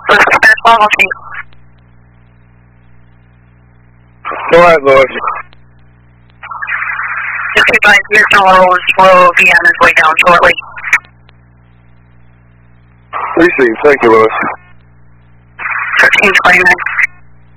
Go ahead, Lewis. Just advise Mr. Rose will be on his way down shortly. Received. Thank you, Lewis. 1529.